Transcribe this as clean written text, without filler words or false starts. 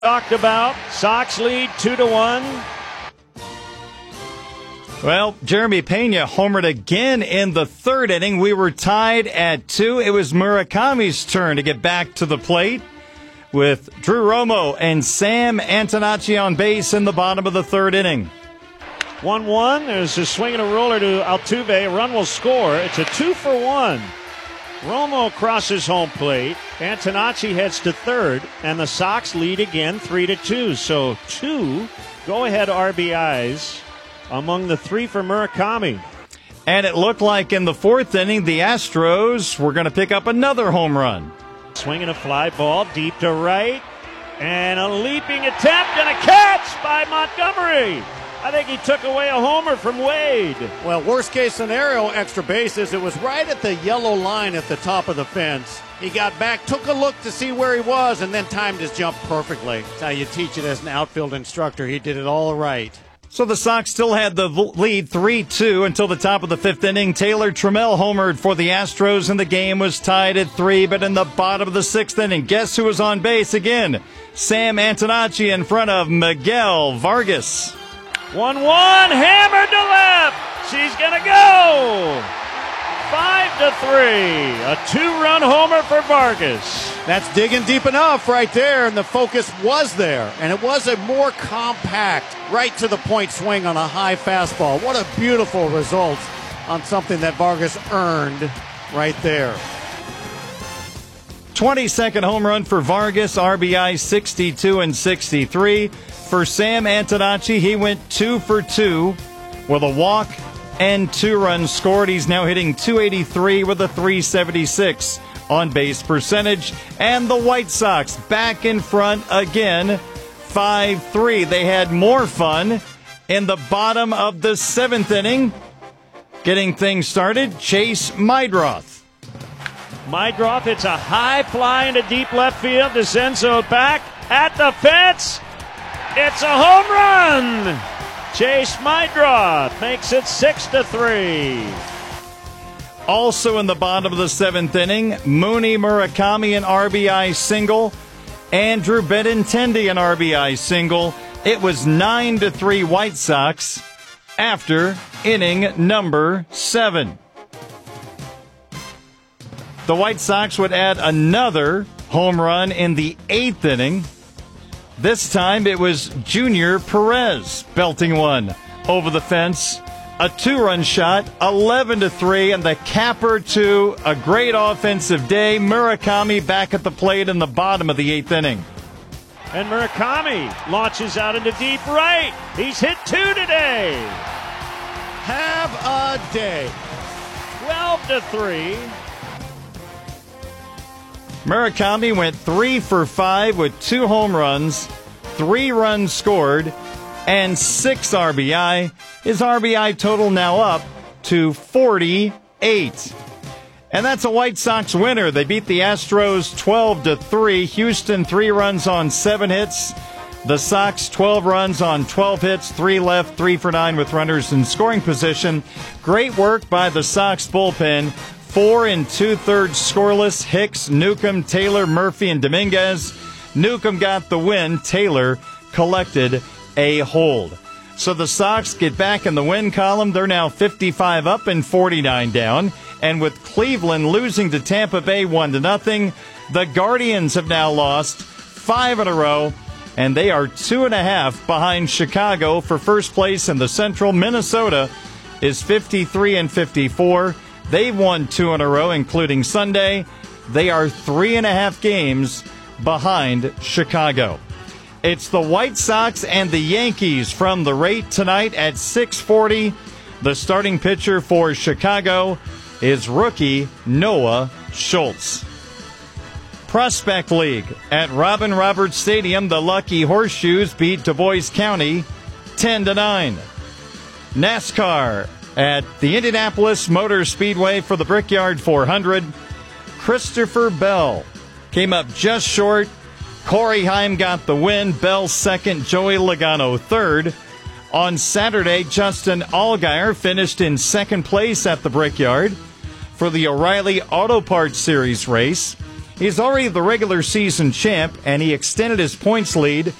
Talked about. Sox lead 2-1. Well, Jeremy Pena homered again in the third inning. We were tied at 2. It was Murakami's turn to get back to the plate with Drew Romo and Sam Antonacci on base in the bottom of the third inning. 1-1. There's a swing and a roller to Altuve. A run will score. It's a 2-for-1. Romo crosses home plate. Antonacci heads to third, and the Sox lead again 3-2. So 2 go-ahead RBIs among the 3 for Murakami. And it looked like in the fourth inning, the Astros were going to pick up another home run. Swinging a fly ball deep to right, and a leaping attempt and a catch by Montgomery. I think he took away a homer from Wade. Well, worst case scenario, extra bases. It was right at the yellow line at the top of the fence. He got back, took a look to see where he was, and then timed his jump perfectly. That's how you teach it as an outfield instructor. He did it all right. So the Sox still had the lead 3-2 until the top of the fifth inning. Taylor Trammell homered for the Astros, and the game was tied at 3. But in the bottom of the sixth inning, guess who was on base again? Sam Antonacci in front of Miguel Vargas. 1-1, hammered to left. She's going to go. 5-3. A 2-run homer for Vargas. That's digging deep enough right there, and the focus was there. And it was a more compact, right to the point swing on a high fastball. What a beautiful result on something that Vargas earned right there. 22nd home run for Vargas, RBI 62 and 63. For Sam Antonacci, he went 2 for 2 with a walk and 2 runs scored. He's now hitting .283 with a .376 on base percentage. And the White Sox back in front again, 5-3. They had more fun in the bottom of the seventh inning. Getting things started, Chase Meidroth. Meidroth hits a high fly into deep left field. DeCenzo back at the fence. It's a home run. Chase Meidroth makes it 6-3. Also in the bottom of the seventh inning, Mooney Murakami an RBI single, Andrew Benintendi an RBI single. It was 9-3 White Sox after inning number 7. The White Sox would add another home run in the 8th inning. This time it was Junior Perez belting one over the fence. A 2-run shot, 11-3, and the capper to a great offensive day. Murakami back at the plate in the bottom of the 8th inning. And Murakami launches out into deep right. He's hit 2 today. Have a day. 12-3. Murakami went 3 for 5 with 2 home runs, 3 runs scored, and 6 RBI. His RBI total now up to 48. And that's a White Sox winner. They beat the Astros 12-3. Houston 3 runs on 7 hits. The Sox 12 runs on 12 hits, 3 left, 3 for 9 with runners in scoring position. Great work by the Sox bullpen. 4 2/3 scoreless. Hicks, Newcomb, Taylor, Murphy, and Dominguez. Newcomb got the win. Taylor collected a hold. So the Sox get back in the win column. They're now 55 up and 49 down. And with Cleveland losing to Tampa Bay 1-0, the Guardians have now lost 5 in a row, and they are 2.5 behind Chicago for first place in the Central. Minnesota is 53 and 54. They've won 2 in a row, including Sunday. They are 3.5 games behind Chicago. It's the White Sox and the Yankees from the rate tonight at 6:40. The starting pitcher for Chicago is rookie Noah Schultz. Prospect League at Robin Roberts Stadium, the Lucky Horseshoes beat Du Bois County 10-9. NASCAR at the Indianapolis Motor Speedway for the Brickyard 400. Christopher Bell came up just short. Corey Heim got the win. Bell second, Joey Logano third. On Saturday, Justin Allgaier finished in second place at the Brickyard for the O'Reilly Auto Parts Series race. He's already the regular season champ, and he extended his points lead